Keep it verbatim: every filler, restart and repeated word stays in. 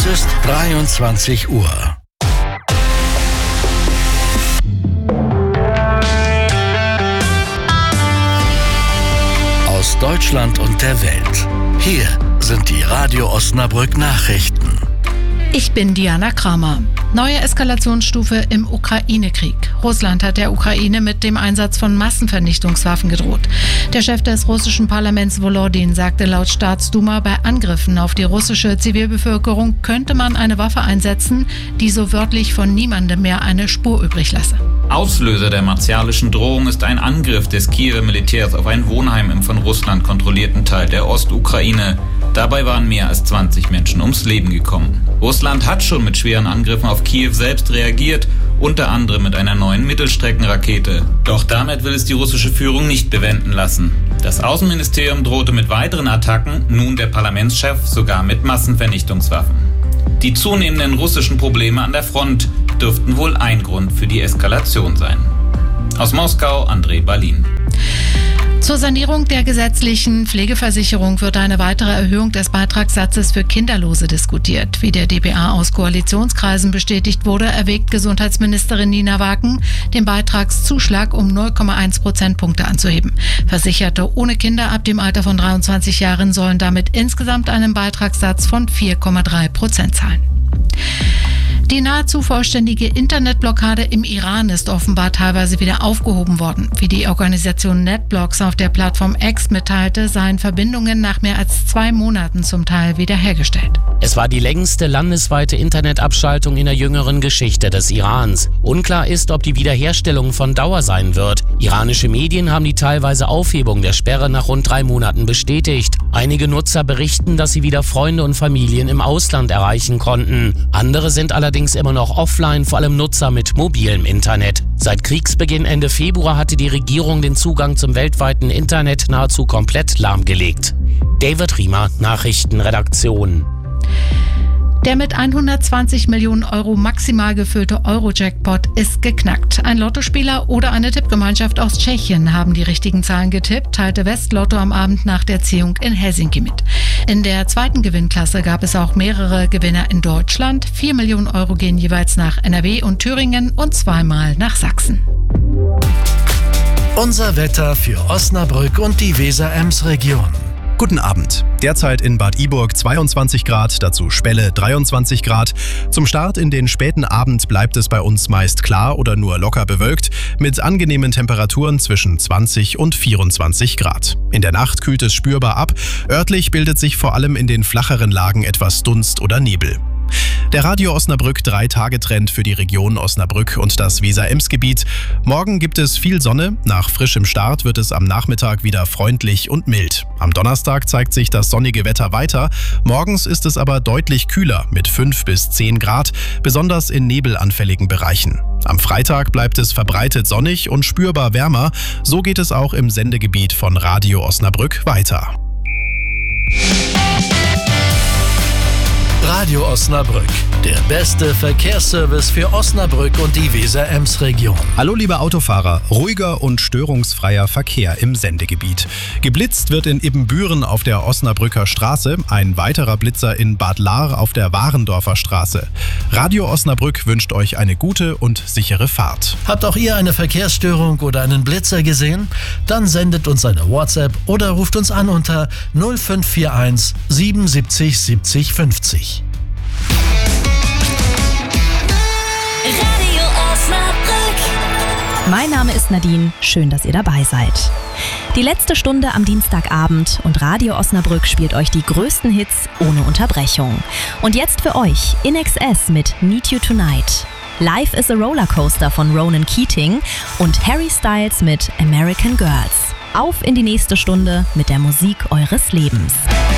Es ist dreiundzwanzig Uhr. Aus Deutschland und der Welt. Hier sind die Radio Osnabrück Nachrichten. Ich bin Diana Kramer. Neue Eskalationsstufe im Ukraine-Krieg. Russland hat der Ukraine mit dem Einsatz von Massenvernichtungswaffen gedroht. Der Chef des russischen Parlaments Volodin sagte laut Staatsduma, bei Angriffen auf die russische Zivilbevölkerung könnte man eine Waffe einsetzen, die so wörtlich von niemandem mehr eine Spur übrig lasse. Auslöser der martialischen Drohung ist ein Angriff des Kiewer Militärs auf ein Wohnheim im von Russland kontrollierten Teil der Ostukraine. Dabei waren mehr als zwanzig Menschen ums Leben gekommen. Russland hat schon mit schweren Angriffen auf Kiew selbst reagiert, unter anderem mit einer neuen Mittelstreckenrakete. Doch damit will es die russische Führung nicht bewenden lassen. Das Außenministerium drohte mit weiteren Attacken, nun der Parlamentschef sogar mit Massenvernichtungswaffen. Die zunehmenden russischen Probleme an der Front dürften wohl ein Grund für die Eskalation sein. Aus Moskau, André Balin. Zur Sanierung der gesetzlichen Pflegeversicherung wird eine weitere Erhöhung des Beitragssatzes für Kinderlose diskutiert. Wie der D P A aus Koalitionskreisen bestätigt wurde, erwägt Gesundheitsministerin Nina Waken, den Beitragszuschlag um null Komma eins Prozentpunkte anzuheben. Versicherte ohne Kinder ab dem Alter von dreiundzwanzig Jahren sollen damit insgesamt einen Beitragssatz von vier Komma drei Prozent zahlen. Die nahezu vollständige Internetblockade im Iran ist offenbar teilweise wieder aufgehoben worden. Wie die Organisation NetBlocks auf der Plattform X mitteilte, seien Verbindungen nach mehr als zwei Monaten zum Teil wiederhergestellt. Es war die längste landesweite Internetabschaltung in der jüngeren Geschichte des Irans. Unklar ist, ob die Wiederherstellung von Dauer sein wird. Iranische Medien haben die teilweise Aufhebung der Sperre nach rund drei Monaten bestätigt. Einige Nutzer berichten, dass sie wieder Freunde und Familien im Ausland erreichen konnten. Andere sind allerdings immer noch offline, vor allem Nutzer mit mobilem Internet. Seit Kriegsbeginn Ende Februar hatte die Regierung den Zugang zum weltweiten Internet nahezu komplett lahmgelegt. David Riemer, Nachrichtenredaktion. Der mit hundertzwanzig Millionen Euro maximal gefüllte Euro-Jackpot ist geknackt. Ein Lottospieler oder eine Tippgemeinschaft aus Tschechien haben die richtigen Zahlen getippt, teilte Westlotto am Abend nach der Ziehung in Helsinki mit. In der zweiten Gewinnklasse gab es auch mehrere Gewinner in Deutschland. Vier Millionen Euro gehen jeweils nach N R W und Thüringen und zweimal nach Sachsen. Unser Wetter für Osnabrück und die Weser-Ems-Region. Guten Abend. Derzeit in Bad Iburg zweiundzwanzig Grad, dazu Spelle dreiundzwanzig Grad. Zum Start in den späten Abend bleibt es bei uns meist klar oder nur locker bewölkt, mit angenehmen Temperaturen zwischen zwanzig und vierundzwanzig Grad. In der Nacht kühlt es spürbar ab, örtlich bildet sich vor allem in den flacheren Lagen etwas Dunst oder Nebel. Der Radio Osnabrück drei Tage Trend für die Region Osnabrück und das Weser-Ems-Gebiet. Morgen gibt es viel Sonne, nach frischem Start wird es am Nachmittag wieder freundlich und mild. Am Donnerstag zeigt sich das sonnige Wetter weiter, morgens ist es aber deutlich kühler mit fünf bis zehn Grad, besonders in nebelanfälligen Bereichen. Am Freitag bleibt es verbreitet sonnig und spürbar wärmer, so geht es auch im Sendegebiet von Radio Osnabrück weiter. Radio Osnabrück, der beste Verkehrsservice für Osnabrück und die Weser-Ems-Region. Hallo liebe Autofahrer, ruhiger und störungsfreier Verkehr im Sendegebiet. Geblitzt wird in Ibbenbüren auf der Osnabrücker Straße, ein weiterer Blitzer in Bad Lahr auf der Warendorfer Straße. Radio Osnabrück wünscht euch eine gute und sichere Fahrt. Habt auch ihr eine Verkehrsstörung oder einen Blitzer gesehen? Dann sendet uns eine WhatsApp oder ruft uns an unter null fünf vier eins siebenundsiebzig siebzig fünfzig. Radio Osnabrück. Mein Name ist Nadine, schön, dass ihr dabei seid. Die letzte Stunde am Dienstagabend und Radio Osnabrück spielt euch die größten Hits ohne Unterbrechung. Und jetzt für euch I N X S mit Need You Tonight. Life is a Rollercoaster von Ronan Keating und Harry Styles mit American Girls. Auf in die nächste Stunde mit der Musik eures Lebens.